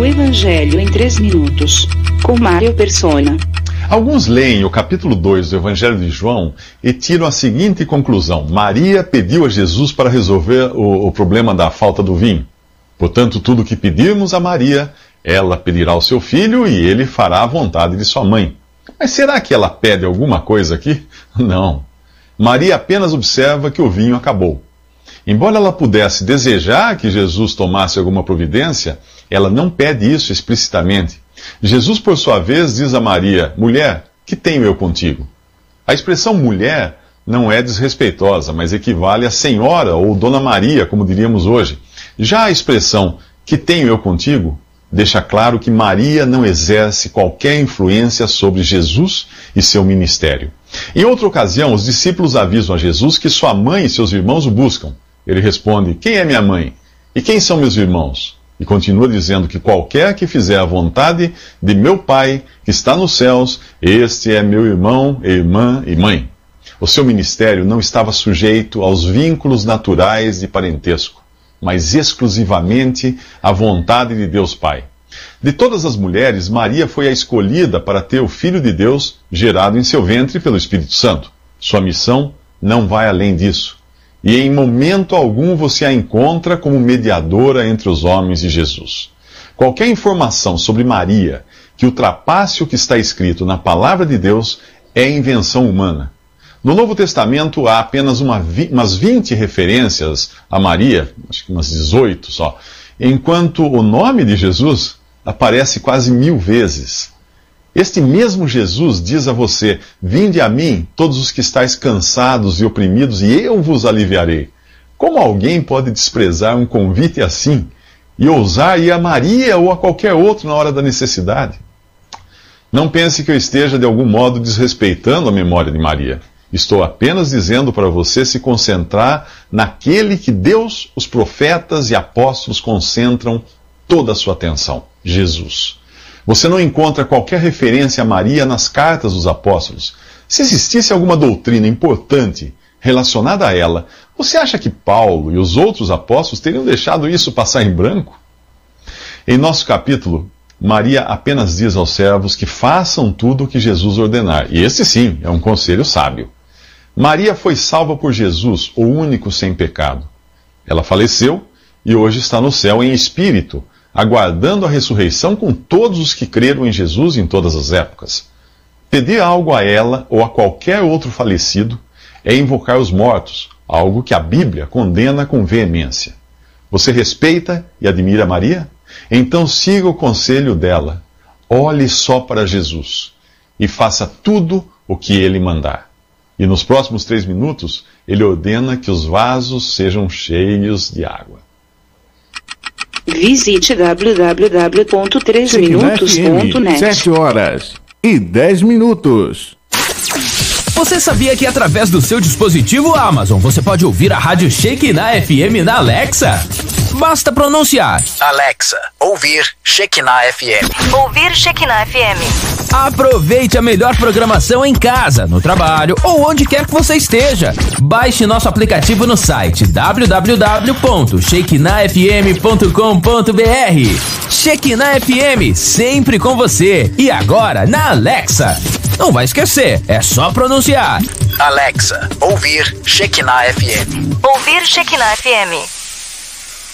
O Evangelho em 3 minutos, com Mário Persona. Alguns leem o capítulo 2 do Evangelho de João e tiram a seguinte conclusão: Maria pediu a Jesus para resolver o problema da falta do vinho. Portanto, tudo o que pedirmos a Maria, ela pedirá ao seu filho e ele fará a vontade de sua mãe. Mas será que ela pede alguma coisa aqui? Não. Maria apenas observa que o vinho acabou. Embora ela pudesse desejar que Jesus tomasse alguma providência, ela não pede isso explicitamente. Jesus, por sua vez, diz a Maria: mulher, que tenho eu contigo? A expressão mulher não é desrespeitosa, mas equivale a senhora ou dona Maria, como diríamos hoje. Já a expressão que tenho eu contigo deixa claro que Maria não exerce qualquer influência sobre Jesus e seu ministério. Em outra ocasião, os discípulos avisam a Jesus que sua mãe e seus irmãos o buscam. Ele responde: quem é minha mãe? E quem são meus irmãos? E continua dizendo que qualquer que fizer a vontade de meu Pai, que está nos céus, este é meu irmão, irmã e mãe. O seu ministério não estava sujeito aos vínculos naturais de parentesco, mas exclusivamente à vontade de Deus Pai. De todas as mulheres, Maria foi a escolhida para ter o Filho de Deus gerado em seu ventre pelo Espírito Santo. Sua missão não vai além disso. E em momento algum você a encontra como mediadora entre os homens e Jesus. Qualquer informação sobre Maria que ultrapasse o que está escrito na Palavra de Deus é invenção humana. No Novo Testamento há apenas umas 20 referências a Maria, acho que umas 18 só, enquanto o nome de Jesus aparece quase 1000 vezes. Este mesmo Jesus diz a você: vinde a mim, todos os que estáis cansados e oprimidos, e eu vos aliviarei. Como alguém pode desprezar um convite assim e ousar ir a Maria ou a qualquer outro na hora da necessidade? Não pense que eu esteja de algum modo desrespeitando a memória de Maria. Estou apenas dizendo para você se concentrar naquele que Deus, os profetas e apóstolos concentram toda a sua atenção: Jesus. Você não encontra qualquer referência a Maria nas cartas dos apóstolos. Se existisse alguma doutrina importante relacionada a ela, você acha que Paulo e os outros apóstolos teriam deixado isso passar em branco? Em nosso capítulo, Maria apenas diz aos servos que façam tudo o que Jesus ordenar. E esse sim é um conselho sábio. Maria foi salva por Jesus, o único sem pecado. Ela faleceu e hoje está no céu em espírito, aguardando a ressurreição com todos os que creram em Jesus em todas as épocas. Pedir algo a ela ou a qualquer outro falecido é invocar os mortos, algo que a Bíblia condena com veemência. Você respeita e admira Maria? Então siga o conselho dela. Olhe só para Jesus e faça tudo o que ele mandar. E nos próximos 3 minutos, ele ordena que os vasos sejam cheios de água. Visite www.3minutos.net. 7h10. Você sabia que através do seu dispositivo Amazon você pode ouvir a rádio Shekinah FM na Alexa? Basta pronunciar: Alexa, ouvir Shekinah FM. Ouvir Shekinah FM. Aproveite a melhor programação em casa, no trabalho ou onde quer que você esteja. Baixe nosso aplicativo no site www.shekinahfm.com.br. Shekinah FM, sempre com você. E agora na Alexa. Não vai esquecer, é só pronunciar: Alexa, ouvir Shekinah FM. Ouvir Shekinah FM.